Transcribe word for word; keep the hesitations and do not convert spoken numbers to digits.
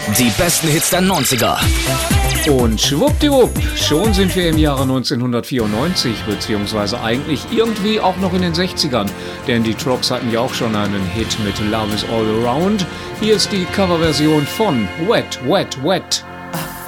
Die besten Hits der neunziger. Und schwuppdiwupp, schon sind wir im Jahre neunzehnhundertvierundneunzig, beziehungsweise eigentlich irgendwie auch noch in den sechzigern. Denn die Tropes hatten ja auch schon einen Hit mit Love is All Around. Hier ist die Coverversion von Wet, Wet, Wet.